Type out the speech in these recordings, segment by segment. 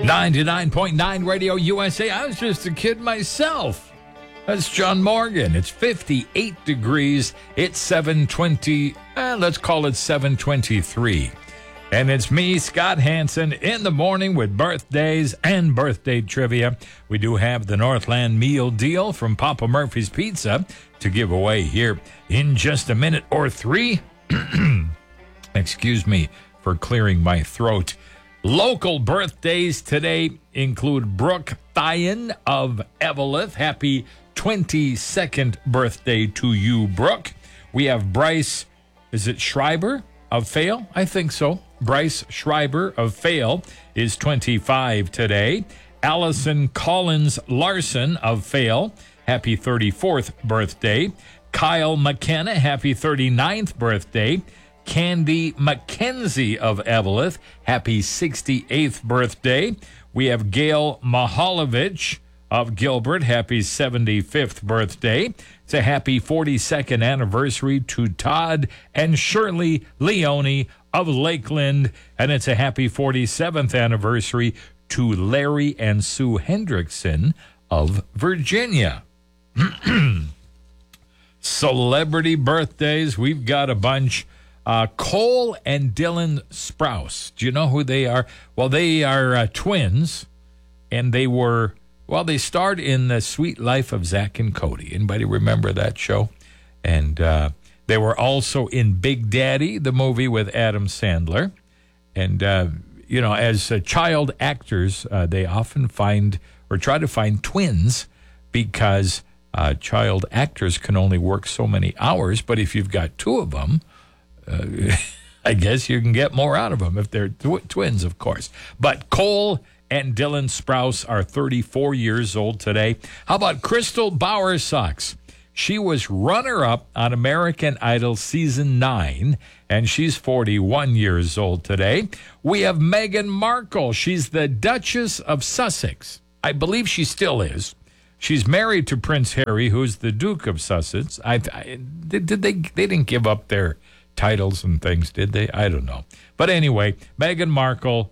99.9 Radio USA. I was just a kid myself. That's John Morgan. It's 58 degrees. It's 7:20. Let's call it 7:23. And it's me, Scott Hansen, in the morning with birthdays and birthday trivia. We do have the Northland meal deal from Papa Murphy's Pizza to give away here in just a minute or three. Excuse me for clearing my throat. Local birthdays today include Brooke Thyen of Eveleth. Happy 22nd birthday to you, Brooke. We have Bryce, is it Schreiber of Fale? I think so. Bryce Schreiber of Fale is 25 today. Allison Collins Larson of Fale, happy 34th birthday. Kyle McKenna, happy 39th birthday. Candy McKenzie of Eveleth, happy 68th birthday. We have Gail Mahalovich of Gilbert, happy 75th birthday. It's a happy 42nd anniversary to Todd and Shirley Leone of Lakeland, and it's a happy 47th anniversary to Larry and Sue Hendrickson of Virginia. Celebrity birthdays, we've got a bunch. Cole and Dylan Sprouse. Do you know who they are? Well, they are twins, and they starred in The Sweet Life of Zach and Cody. Anybody remember that show? And they were also in Big Daddy, the movie with Adam Sandler. And, as child actors, they often try to find twins because child actors can only work so many hours. But if you've got two of them, I guess you can get more out of them if they're twins, of course. But Cole and Dylan Sprouse are 34 years old today. How about Crystal Bowersox? She was runner-up on American Idol Season 9, and she's 41 years old today. We have Meghan Markle. She's the Duchess of Sussex. I believe she still is. She's married to Prince Harry, who's the Duke of Sussex. They didn't give up their titles and things, did they? I don't know. But anyway, Meghan Markle,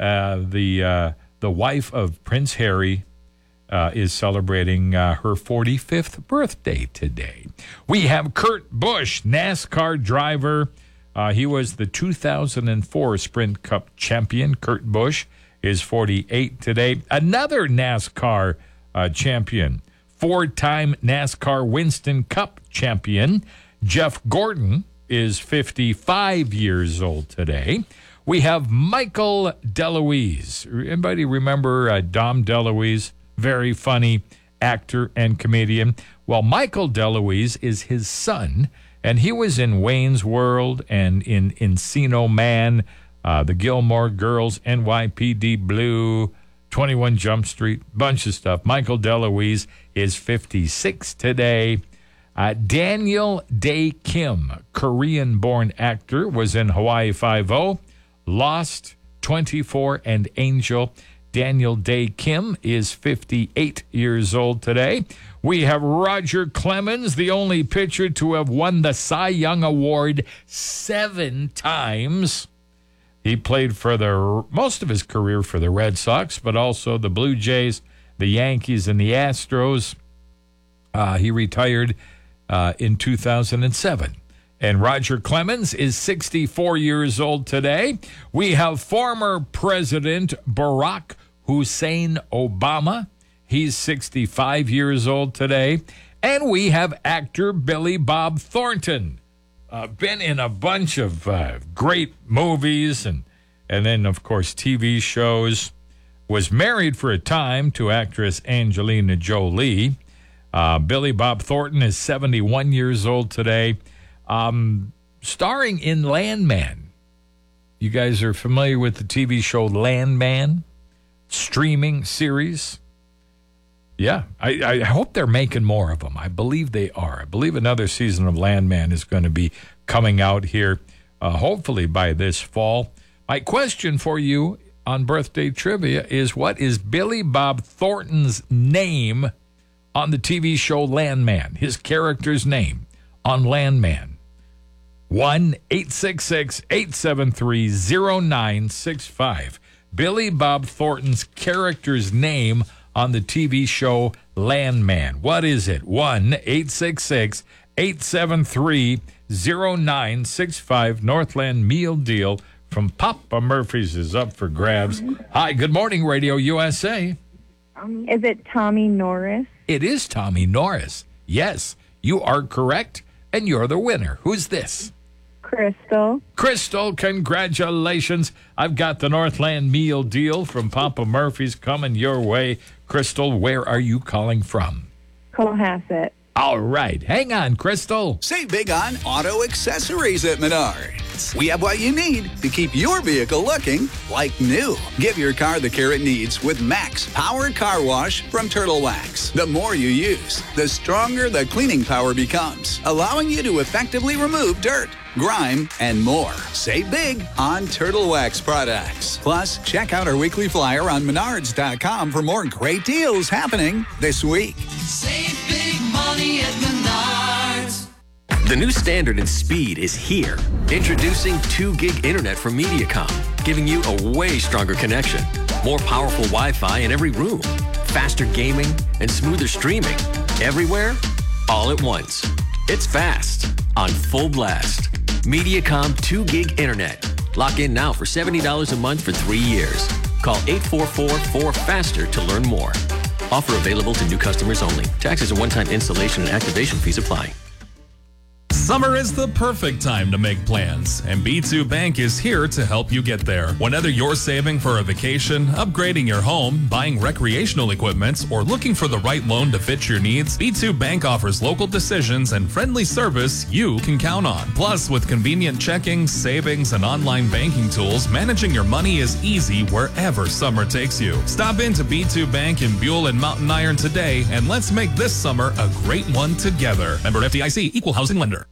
the wife of Prince Harry, is celebrating her 45th birthday today. We have Kurt Busch, NASCAR driver. He was the 2004 Sprint Cup champion. Kurt Busch is 48 today. Another NASCAR champion, four-time NASCAR Winston Cup champion, Jeff Gordon, is 55 years old today. We have Michael DeLuise. Anybody remember Dom DeLuise? Very funny actor and comedian. Well, Michael DeLuise is his son, and he was in Wayne's World and in Encino Man, the Gilmore Girls, NYPD Blue, 21 Jump Street, bunch of stuff. Michael DeLuise is 56 today. Daniel Dae Kim, Korean-born actor, was in Hawaii Five-0, Lost, 24, and Angel. Daniel Dae Kim is 58 years old today. We have Roger Clemens, the only pitcher to have won the Cy Young Award 7 times. He played for most of his career for the Red Sox, but also the Blue Jays, the Yankees, and the Astros. He retired in 2007. And Roger Clemens is 64 years old today. We have former President Barack Hussein Obama. He's 65 years old today. And we have actor Billy Bob Thornton. Been in a bunch of great movies and then, of course, TV shows. Was married for a time to actress Angelina Jolie. Billy Bob Thornton is 71 years old today. Starring in Landman. You guys are familiar with the TV show Landman? Streaming series. Yeah, I hope they're making more of them. I believe they are. I believe another season of Landman is going to be coming out here, hopefully by this fall. My question for you on birthday trivia is, what is Billy Bob Thornton's name on the TV show Landman? His character's name on Landman. 1-866-873-0965. Billy Bob Thornton's character's name on the TV show Landman? What is it? 1-866-873-0965. Northland Meal Deal from Papa Murphy's is up for grabs. Hi, good morning, Radio USA. Is it Tommy Norris? It is Tommy Norris. Yes, you are correct, and you're the winner. Who's this? Crystal. Crystal, congratulations. I've got the Northland Meal Deal from Papa Murphy's coming your way. Crystal, where are you calling from? Cohasset. All right. Hang on, Crystal. Save big on auto accessories at Menards. We have what you need to keep your vehicle looking like new. Give your car the care it needs with Max Power Car Wash from Turtle Wax. The more you use, the stronger the cleaning power becomes, allowing you to effectively remove dirt, grime, and more. Save big on Turtle Wax products. Plus, check out our weekly flyer on Menards.com for more great deals happening this week. Save big money at Menards. The new standard in speed is here. Introducing 2 gig internet from Mediacom, giving you a way stronger connection, more powerful Wi-Fi in every room, faster gaming, and smoother streaming. Everywhere, all at once. It's fast, on full blast. Mediacom 2 gig internet. Lock in now for $70 a month for 3 years. Call 844-4FASTER to learn more. Offer available to new customers only. Taxes and one-time installation and activation fees apply. Summer is the perfect time to make plans, and B2 Bank is here to help you get there. Whether you're saving for a vacation, upgrading your home, buying recreational equipment, or looking for the right loan to fit your needs, B2 Bank offers local decisions and friendly service you can count on. Plus, with convenient checking, savings, and online banking tools, managing your money is easy wherever summer takes you. Stop into B2 Bank in Buell and Mountain Iron today, and let's make this summer a great one together. Member FDIC, Equal Housing Lender.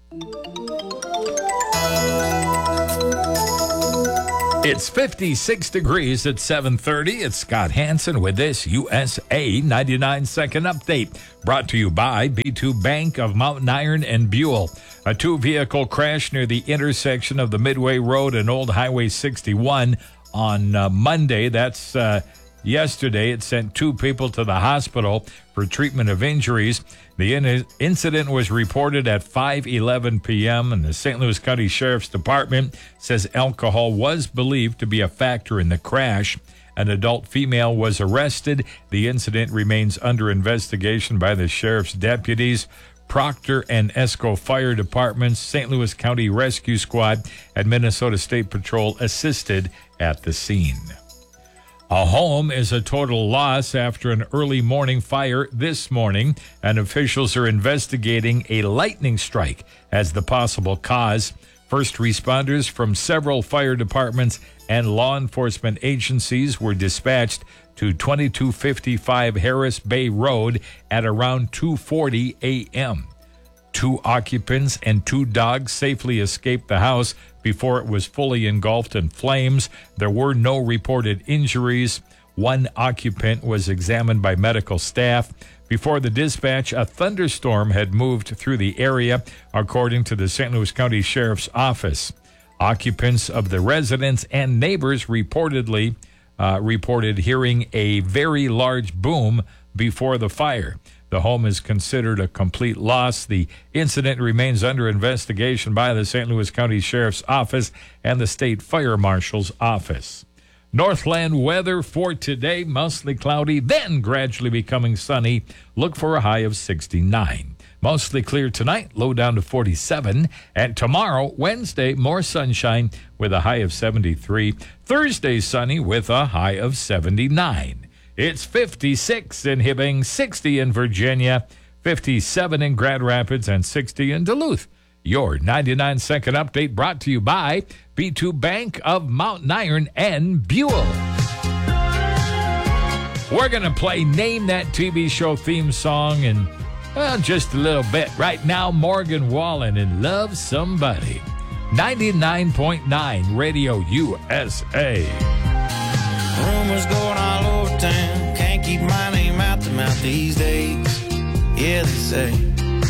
It's 56 degrees at 7:30. It's Scott Hansen with this USA 99-second update, brought to you by B2 Bank of Mountain Iron and Buell. A 2-vehicle crash near the intersection of the Midway Road and Old Highway 61 on Monday. That's yesterday. It sent 2 people to the hospital for treatment of injuries. The incident was reported at 5:11 p.m., and the St. Louis County Sheriff's Department says alcohol was believed to be a factor in the crash. An adult female was arrested. The incident remains under investigation by the sheriff's deputies. Proctor and Esco Fire Departments, St. Louis County Rescue Squad, and Minnesota State Patrol assisted at the scene. A home is a total loss after an early morning fire this morning, and officials are investigating a lightning strike as the possible cause. First responders from several fire departments and law enforcement agencies were dispatched to 2255 Harris Bay Road at around 2:40 a.m. 2 occupants and 2 dogs safely escaped the house before it was fully engulfed in flames. There were no reported injuries. 1 occupant was examined by medical staff. Before the dispatch, a thunderstorm had moved through the area, according to the St. Louis County Sheriff's Office. Occupants of the residence and neighbors reported hearing a very large boom before the fire. The home is considered a complete loss. The incident remains under investigation by the St. Louis County Sheriff's Office and the State Fire Marshal's Office. Northland weather for today, mostly cloudy, then gradually becoming sunny. Look for a high of 69. Mostly clear tonight, low down to 47. And tomorrow, Wednesday, more sunshine with a high of 73. Thursday, sunny with a high of 79. It's 56 in Hibbing, 60 in Virginia, 57 in Grand Rapids, and 60 in Duluth. Your 99-second update brought to you by B2 Bank of Mountain Iron and Buell. We're going to play Name That TV Show theme song in, well, just a little bit. Right now, Morgan Wallen and Love Somebody. 99.9 Radio USA. Rumors going all over town. Can't keep my name out the mouth these days. Yeah, they say